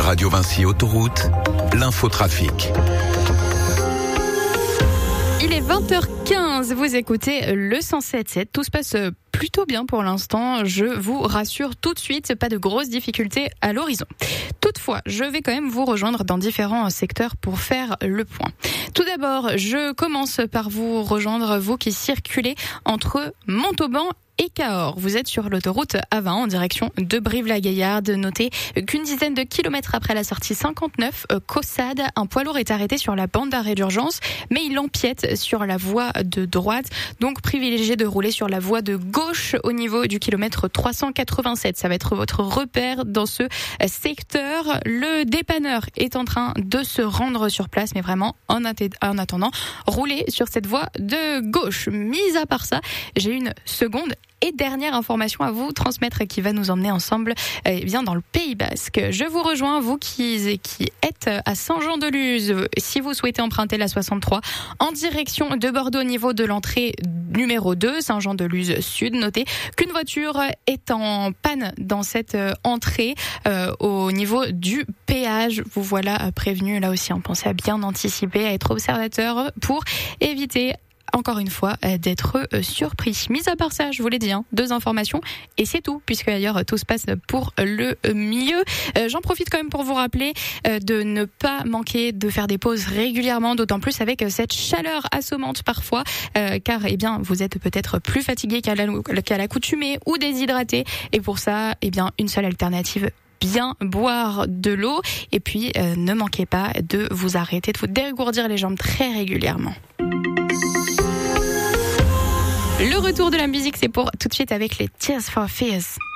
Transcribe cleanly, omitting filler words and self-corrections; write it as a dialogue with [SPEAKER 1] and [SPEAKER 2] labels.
[SPEAKER 1] Radio Vinci Autoroute, l'infotrafic.
[SPEAKER 2] Il est 20h15, vous écoutez le 107.7. Tout se passe plutôt bien pour l'instant, je vous rassure tout de suite, pas de grosses difficultés à l'horizon. Toutefois, je vais quand même vous rejoindre dans différents secteurs pour faire le point. Tout d'abord, je commence par vous rejoindre, vous qui circulez entre Montauban et Cahors. Vous êtes sur l'autoroute A20 en direction de Brive-la-Gaillarde. Notez qu'une dizaine de kilomètres après la sortie 59, Caussade, un poids lourd est arrêté sur la bande d'arrêt d'urgence, mais il empiète sur la voie de droite. Donc privilégiez de rouler sur la voie de gauche au niveau du kilomètre 387. Ça va être votre repère dans ce secteur. Le dépanneur est en train de se rendre sur place, mais vraiment en attendant, roulez sur cette voie de gauche. Mis à part ça, j'ai une seconde et dernière information à vous transmettre qui va nous emmener ensemble bien dans le Pays Basque. Je vous rejoins, vous qui êtes à Saint-Jean-de-Luz. Si vous souhaitez emprunter la 63 en direction de Bordeaux au niveau de l'entrée numéro 2, Saint-Jean-de-Luz Sud, notez qu'une voiture est en panne dans cette entrée au niveau du péage. Vous voilà prévenu là aussi. Pensez à bien anticiper, à être observateur pour éviter encore une fois d'être surpris. Mis à part ça, je vous l'ai dit, 2 informations et c'est tout, puisque d'ailleurs tout se passe pour le mieux. J'en profite quand même pour vous rappeler de ne pas manquer de faire des pauses régulièrement, d'autant plus avec cette chaleur assommante parfois, car vous êtes peut-être plus fatigué qu'à l'accoutumée ou déshydraté, et pour ça, une seule alternative: bien boire de l'eau, et puis ne manquez pas de vous arrêter, de vous dégourdir les jambes très régulièrement. Le retour de la musique, c'est pour tout de suite avec les Tears for Fears.